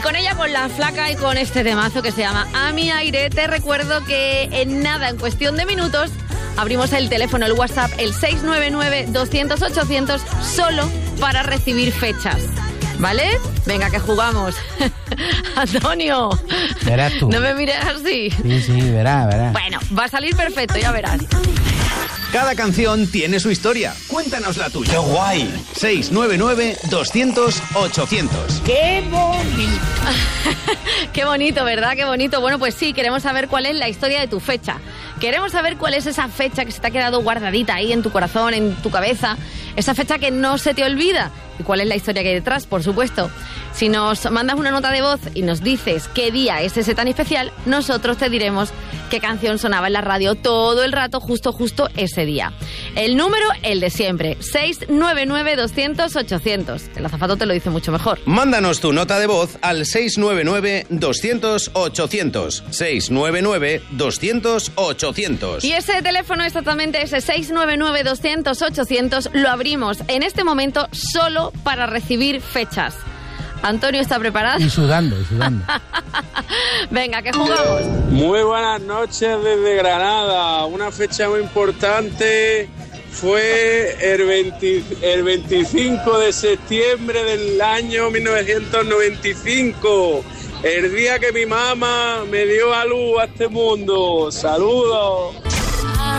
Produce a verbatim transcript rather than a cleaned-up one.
con ella, con la flaca y con este temazo que se llama A Mi Aire, te recuerdo que en nada, en cuestión de minutos, abrimos el teléfono, el WhatsApp, el seis nueve nueve, doscientos, ochocientos, solo para recibir fechas. ¿Vale? Venga, que jugamos. Antonio. Verás tú. No me mires así. Sí, sí, verás, verás. Bueno, va a salir perfecto, ya verás. Cada canción tiene su historia. Cuéntanos la tuya. ¡Qué guay! seis nueve nueve, doscientos, ochocientos. ¡Qué bonito! Qué bonito, ¿verdad? Qué bonito. Bueno, pues sí, queremos saber cuál es la historia de tu fecha. Queremos saber cuál es esa fecha que se te ha quedado guardadita ahí en tu corazón, en tu cabeza. Esa fecha que no se te olvida. ¿Y cuál es la historia que hay detrás? Por supuesto. Si nos mandas una nota de voz y nos dices qué día es ese tan especial, nosotros te diremos qué canción sonaba en la radio todo el rato, justo, justo ese día. El número, el de siempre, seis nueve nueve, doscientos, ochocientos. El azafato te lo dice mucho mejor. Mándanos tu nota de voz al seis nueve nueve, doscientos, ochocientos. seis nueve nueve, doscientos, ochocientos. Y ese teléfono, exactamente ese seis nueve nueve, doscientos, ochocientos, lo abrimos en este momento solo para recibir fechas. Antonio está preparado. Y sudando, y sudando. Venga, que jugamos. Muy buenas noches desde Granada. Una fecha muy importante fue el, veinte, el veinticinco de septiembre del año mil novecientos noventa y cinco. El día que mi mamá me dio a luz a este mundo. Saludos.